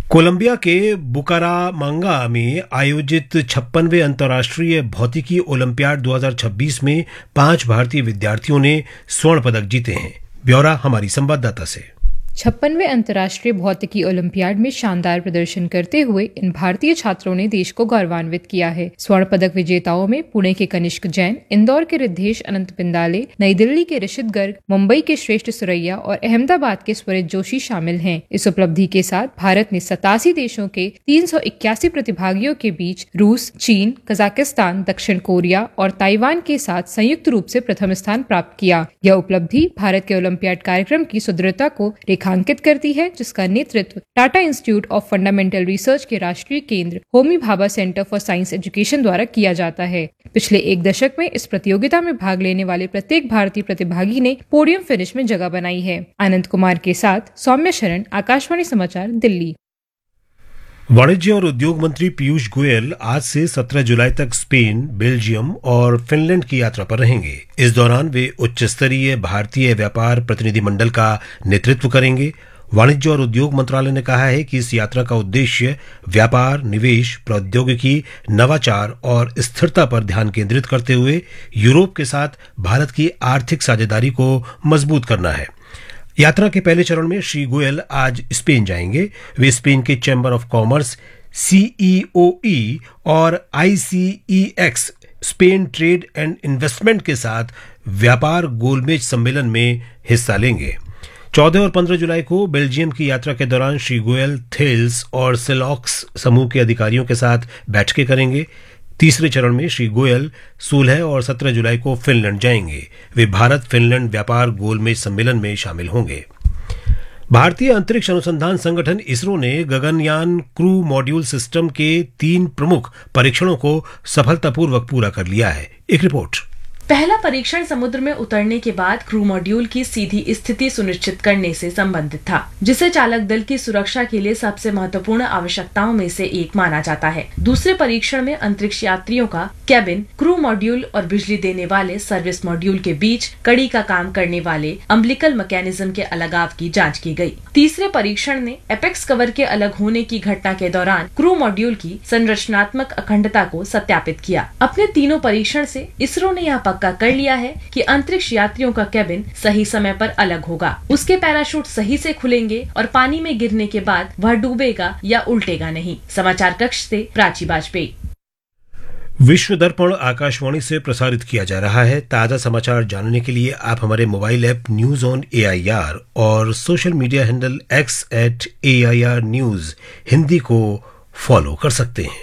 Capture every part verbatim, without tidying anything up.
Colombia के बुकारामांगा में आयोजित छप्पनवें अंतर्राष्ट्रीय भौतिकी ओलंपियाड दो हज़ार छब्बीस में पांच भारतीय विद्यार्थियों ने स्वर्ण पदक जीते हैं। ब्यौरा हमारी संवाददाता से। छप्पनवें अंतर्राष्ट्रीय भौतिकी ओलंपियाड में शानदार प्रदर्शन करते हुए इन भारतीय छात्रों ने देश को गौरवान्वित किया है। स्वर्ण पदक विजेताओं में पुणे के कनिष्क जैन, इंदौर के रिद्धेश अनंत पिंदाले, नई दिल्ली के ऋषित गर्ग, मुंबई के श्रेष्ठ सुरैया और अहमदाबाद के स्वरित जोशी शामिल हैं। इस उपलब्धि के साथ भारत ने सतासी देशों के तीन सौ इक्यासी प्रतिभागियों के बीच रूस, चीन, कजाकिस्तान, दक्षिण कोरिया और ताइवान के साथ संयुक्त रूप से प्रथम स्थान प्राप्त किया। यह उपलब्धि भारत के ओलंपियाड कार्यक्रम की सुदृढ़ता को अंकित करती है, जिसका नेतृत्व Tata institute of fundamental research के राष्ट्रीय केंद्र Homi Bhabha centre for science education द्वारा किया जाता है। पिछले एक दशक में इस प्रतियोगिता में भाग लेने वाले प्रत्येक भारतीय प्रतिभागी ने पोडियम फिनिश में जगह बनाई है। आनंद कुमार के साथ सौम्य शरण, आकाशवाणी समाचार, दिल्ली। वाणिज्य और उद्योग मंत्री पीयूष गोयल आज से सत्रह जुलाई तक स्पेन, बेल्जियम और फिनलैंड की यात्रा पर रहेंगे। इस दौरान वे उच्च स्तरीय भारतीय व्यापार प्रतिनिधिमंडल का नेतृत्व करेंगे। वाणिज्य और उद्योग मंत्रालय ने कहा है कि इस यात्रा का उद्देश्य व्यापार, निवेश, प्रौद्योगिकी, नवाचार और स्थिरता पर ध्यान केंद्रित करते हुए यूरोप के साथ भारत की आर्थिक साझेदारी को मजबूत करना है। यात्रा के पहले चरण में श्री गोयल आज स्पेन जाएंगे। वे स्पेन के चैम्बर ऑफ कॉमर्स, सीईओई और आईसीईएक्स स्पेन ट्रेड एंड इन्वेस्टमेंट के साथ व्यापार गोलमेज सम्मेलन में हिस्सा लेंगे। चौदह और पंद्रह जुलाई को बेल्जियम की यात्रा के दौरान श्री गोयल थेल्स और सेलॉक्स समूह के अधिकारियों के साथ बैठकें करेंगे। तीसरे चरण में श्री गोयल सोलह और सत्रह जुलाई को फिनलैंड जाएंगे। वे भारत फिनलैंड व्यापार गोलमेज सम्मेलन में शामिल होंगे। भारतीय अंतरिक्ष अनुसंधान संगठन इसरो ने गगनयान क्रू मॉड्यूल सिस्टम के तीन प्रमुख परीक्षणों को सफलतापूर्वक पूरा कर लिया है। एक रिपोर्ट। पहला परीक्षण समुद्र में उतरने के बाद क्रू मॉड्यूल की सीधी स्थिति सुनिश्चित करने से संबंधित था, जिसे चालक दल की सुरक्षा के लिए सबसे महत्वपूर्ण आवश्यकताओं में से एक माना जाता है। दूसरे परीक्षण में अंतरिक्ष यात्रियों का कैबिन, क्रू मॉड्यूल और बिजली देने वाले सर्विस मॉड्यूल के बीच कड़ी का काम करने वाले अम्बिलिकल मैकेनिज्म के अलगाव की जाँच की गयी। तीसरे परीक्षण ने एपेक्स कवर के अलग होने की घटना के दौरान क्रू मॉड्यूल की संरचनात्मक अखंडता को सत्यापित किया। अपने तीनों परीक्षण से इसरो ने यह पक्का कर लिया है कि अंतरिक्ष यात्रियों का कैबिन सही समय पर अलग होगा, उसके पैराशूट सही से खुलेंगे और पानी में गिरने के बाद वह डूबेगा या उल्टेगा नहीं। समाचार कक्ष से प्राची वाजपेयी। विश्व दर्पण आकाशवाणी से प्रसारित किया जा रहा है। ताजा समाचार जानने के लिए आप हमारे mobile app news on AIR और social media handle x eight AIR news Hindi को फॉलो कर सकते हैं।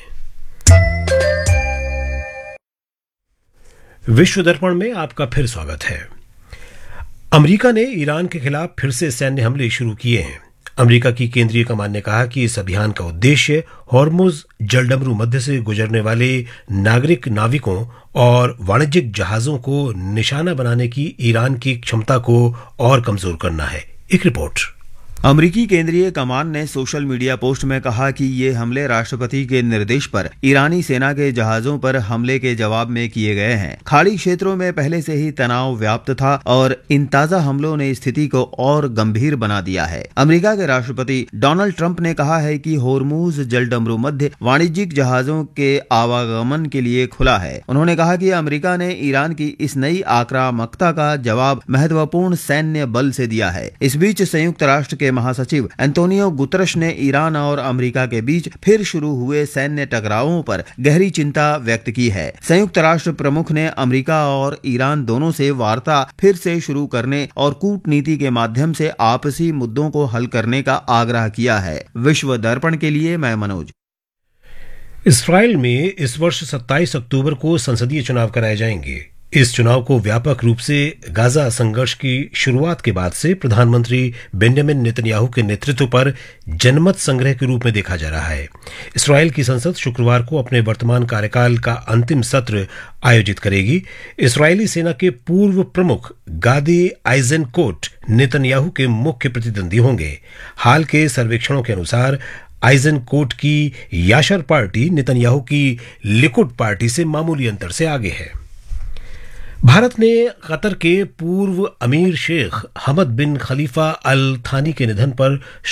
विश्व दर्पण में आपका फिर स्वागत है। अमेरिका ने ईरान के खिलाफ फिर से सैन्य हमले शुरू किए हैं। अमेरिका की केंद्रीय कमान ने कहा कि इस अभियान का उद्देश्य हॉर्मुज जलडमरू मध्य से गुजरने वाले नागरिक नाविकों और वाणिज्यिक जहाजों को निशाना बनाने की ईरान की क्षमता को और कमजोर करना है। एक रिपोर्ट। अमेरिकी केंद्रीय कमान ने सोशल मीडिया पोस्ट में कहा कि ये हमले राष्ट्रपति के निर्देश पर ईरानी सेना के जहाजों पर हमले के जवाब में किए गए हैं। खाड़ी क्षेत्रों में पहले से ही तनाव व्याप्त था और इन ताजा हमलों ने स्थिति को और गंभीर बना दिया है। अमेरिका के राष्ट्रपति डोनाल्ड ट्रंप ने कहा है कि होर्मुज जलडमरू मध्य वाणिज्यिक जहाजों के आवागमन के लिए खुला है। उन्होंने कहा कि अमेरिका ने ईरान की इस नई आक्रामकता का जवाब महत्वपूर्ण सैन्य बल से दिया है। इस बीच संयुक्त राष्ट्र के महासचिव एंटोनियो गुतरश ने ईरान और अमेरिका के बीच फिर शुरू हुए सैन्य टकरावों पर गहरी चिंता व्यक्त की है। संयुक्त राष्ट्र प्रमुख ने अमेरिका और ईरान दोनों से वार्ता फिर से शुरू करने और कूटनीति के माध्यम से आपसी मुद्दों को हल करने का आग्रह किया है। विश्व दर्पण के लिए मैं मनोज। इस्राएल में इस वर्ष सत्ताईस अक्टूबर को संसदीय चुनाव कराए जाएंगे। इस चुनाव को व्यापक रूप से गाजा संघर्ष की शुरुआत के बाद से प्रधानमंत्री बेंजामिन नेतन्याहू के नेतृत्व पर जनमत संग्रह के रूप में देखा जा रहा है। इस्राएल की संसद शुक्रवार को अपने वर्तमान कार्यकाल का अंतिम सत्र आयोजित करेगी। इस्राएली सेना के पूर्व प्रमुख गादी आइजेनकोट नेतन्याहू के मुख्य प्रतिद्वंदी होंगे। हाल के सर्वेक्षणों के अनुसार आइजेनकोट की याशर पार्टी नेतन्याहू की लिकुड पार्टी से मामूली अंतर से आगे है। भारत ने कतर के पूर्व अमीर शेख हमद बिन खलीफा अल थानी के निधन पर